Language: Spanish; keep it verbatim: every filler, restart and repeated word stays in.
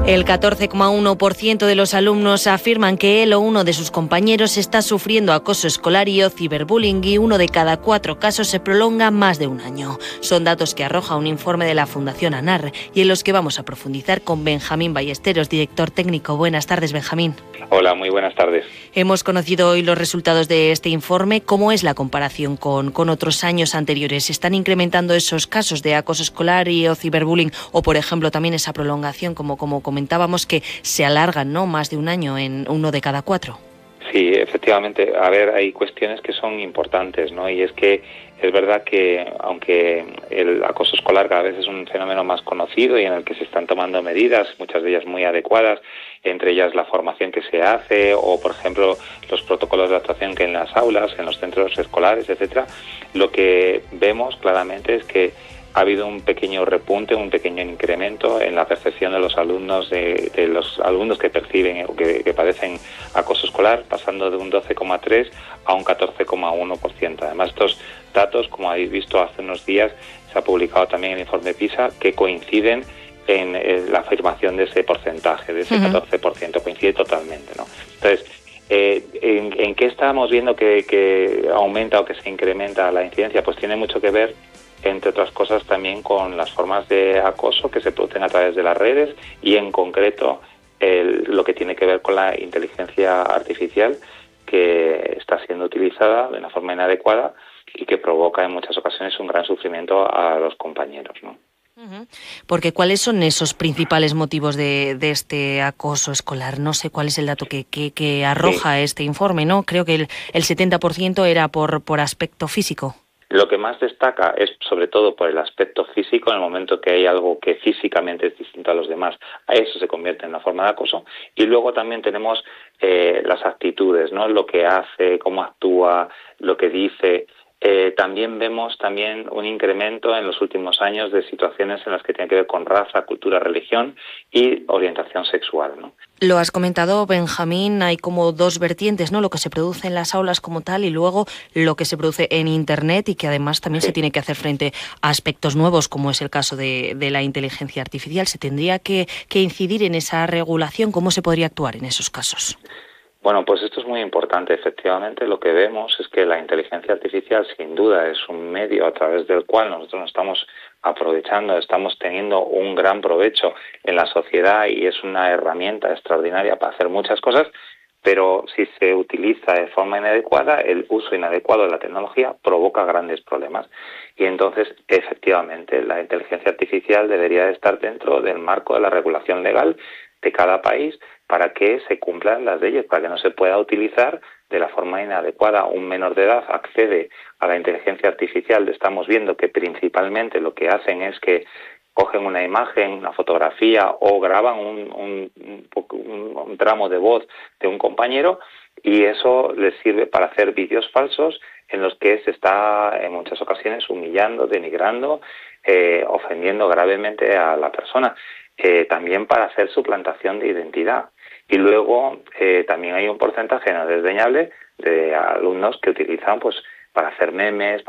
El catorce coma uno por ciento de los alumnos afirman que él o uno de sus compañeros está sufriendo acoso escolar y o ciberbullying, y uno de cada cuatro casos se prolonga más de un año. Son datos que arroja un informe de la Fundación ANAR y en los que vamos a profundizar con Benjamín Ballesteros, director técnico. Buenas tardes, Benjamín. Hola, muy buenas tardes. Hemos conocido hoy los resultados de este informe. ¿Cómo es la comparación con, con otros años anteriores? ¿Se están incrementando esos casos de acoso escolar y o ciberbullying, o, por ejemplo, también esa prolongación, como, como comentábamos, que se alargan, ¿no?, más de un año en uno de cada cuatro? Sí, efectivamente. A ver, hay cuestiones que son importantes, ¿no? Y es que es verdad que, aunque el acoso escolar cada vez es un fenómeno más conocido y en el que se están tomando medidas, muchas de ellas muy adecuadas, entre ellas la formación que se hace o, por ejemplo, los protocolos de actuación que en las aulas, en los centros escolares, etcétera, lo que vemos claramente es que ha habido un pequeño repunte, un pequeño incremento en la percepción de los alumnos, de, de los alumnos que perciben o que, que padecen acoso escolar, pasando de un doce coma tres a un catorce coma uno por ciento. Además, estos datos, como habéis visto hace unos días, se ha publicado también el informe PISA, que coinciden en, en la afirmación de ese porcentaje, de ese uh-huh. catorce por ciento, coincide totalmente, ¿no? Entonces, eh, ¿en, ¿en qué estamos viendo que, que aumenta o que se incrementa la incidencia? Pues tiene mucho que ver, entre otras cosas, también con las formas de acoso que se producen a través de las redes y, en concreto, el, lo que tiene que ver con la inteligencia artificial, que está siendo utilizada de una forma inadecuada y que provoca en muchas ocasiones un gran sufrimiento a los compañeros, ¿no? Porque ¿cuáles son esos principales motivos de, de este acoso escolar? No sé cuál es el dato que, que, que arroja sí. este informe, ¿no? Creo que el, el setenta por ciento era por, por aspecto físico. Lo que más destaca es sobre todo por el aspecto físico. En el momento que hay algo que físicamente es distinto a los demás, a eso se convierte en una forma de acoso. Y luego también tenemos eh, las actitudes, ¿no? Lo que hace, cómo actúa, lo que dice. Eh, también vemos también un incremento en los últimos años de situaciones en las que tiene que ver con raza, cultura, religión y orientación sexual, ¿no? Lo has comentado, Benjamín, hay como dos vertientes, ¿no? Lo que se produce en las aulas como tal y luego lo que se produce en Internet, y que además también sí. se tiene que hacer frente a aspectos nuevos, como es el caso de, de la inteligencia artificial. ¿Se tendría que, que incidir en esa regulación? ¿Cómo se podría actuar en esos casos? Bueno, pues esto es muy importante. Efectivamente, lo que vemos es que la inteligencia artificial, sin duda, es un medio a través del cual nosotros nos estamos aprovechando, estamos teniendo un gran provecho en la sociedad y es una herramienta extraordinaria para hacer muchas cosas, pero si se utiliza de forma inadecuada, el uso inadecuado de la tecnología provoca grandes problemas. Y entonces, efectivamente, la inteligencia artificial debería estar dentro del marco de la regulación legal de cada país para que se cumplan las leyes, para que no se pueda utilizar de la forma inadecuada. Un menor de edad accede a la inteligencia artificial, estamos viendo que principalmente lo que hacen es que cogen una imagen, una fotografía o graban un, un, un, un tramo de voz de un compañero, y eso les sirve para hacer vídeos falsos en los que se está en muchas ocasiones humillando, denigrando, eh, ofendiendo gravemente a la persona. Eh, también para hacer suplantación de identidad. Y luego eh, también hay un porcentaje no desdeñable de alumnos que utilizan pues para hacer memes,